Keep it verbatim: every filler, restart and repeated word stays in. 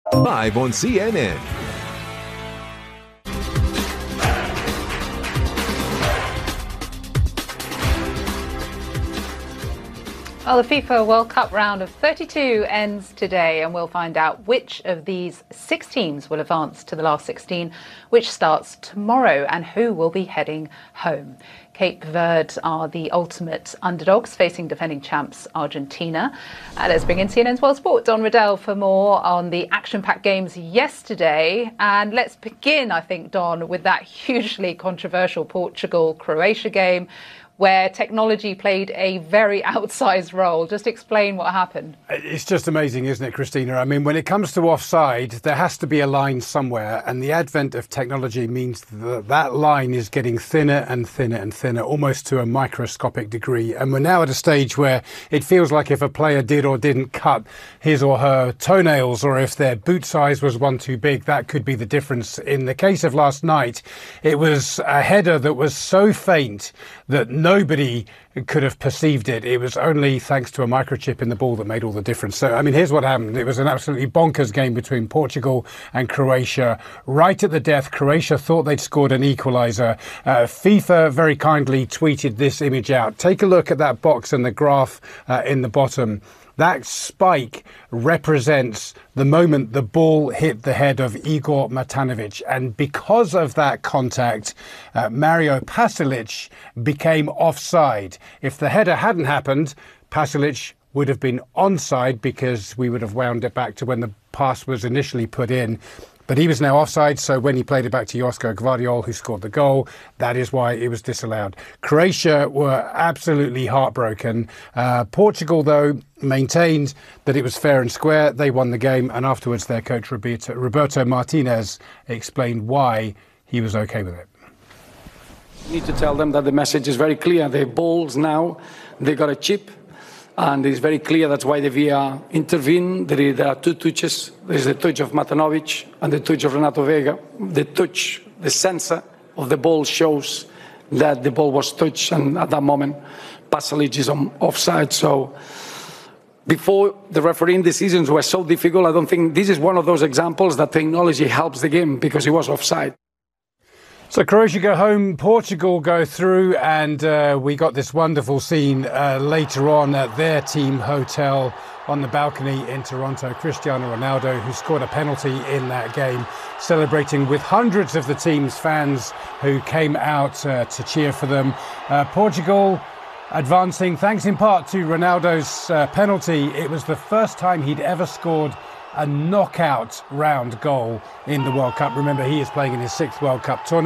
Live on C N N. Well, the FIFA World Cup round of thirty-two ends today, and we'll find out which of these six teams will advance to the last sixteen, which starts tomorrow, and who will be heading home. Cape Verde are the ultimate underdogs, facing defending champs Argentina. Uh, let's bring in C N N's World Sport, Don Riddell, for more on the action-packed games yesterday. And let's begin, I think, Don, with that hugely controversial Portugal-Croatia game, where technology played a very outsized role. Just explain what happened. It's just amazing, isn't it, Christina? I mean, when it comes to offside, there has to be a line somewhere, and the advent of technology means that that line is getting thinner and thinner and thinner, almost to a microscopic degree. And we're now at a stage where it feels like if a player did or didn't cut his or her toenails, or if their boot size was one too big, that could be the difference. In the case of last night, it was a header that was so faint that nobody could have perceived it. It was only thanks to a microchip in the ball that made all the difference. So, I mean, here's what happened. It was an absolutely bonkers game between Portugal and Croatia. Right at the death, Croatia thought they'd scored an equaliser. Uh, FIFA very kindly tweeted this image out. Take a look at that box and the graph uh, in the bottom. That spike represents the moment the ball hit the head of Igor Matanovic. And because of that contact, uh, Mario Pasalic became offside. If the header hadn't happened, Pasalic would have been onside, because we would have wound it back to when the pass was initially put in. But he was now offside, so when he played it back to Josko Gvardiol, who scored the goal, that is why it was disallowed. Croatia were absolutely heartbroken. Uh, Portugal, though, maintained that it was fair and square. They won the game, and afterwards their coach Roberto, Roberto Martinez explained why he was okay with it. We need to tell them that the message is very clear. The balls now, they got a chip. And it's very clear that's why the V A R intervened. There, there are two touches. There's the touch of Matanovic and the touch of Renato Vega. The touch, the sensor of the ball shows that the ball was touched, and at that moment, Pasalic is on offside. So before, the refereeing decisions were so difficult. I don't think this is one of those examples that technology helps the game, because he was offside. So Croatia go home, Portugal go through, and uh, we got this wonderful scene uh, later on at their team hotel on the balcony in Toronto. Cristiano Ronaldo, who scored a penalty in that game, celebrating with hundreds of the team's fans who came out uh, to cheer for them. Uh, Portugal advancing thanks in part to Ronaldo's uh, penalty. It was the first time he'd ever scored a knockout round goal in the World Cup. Remember, he is playing in his sixth World Cup tournament.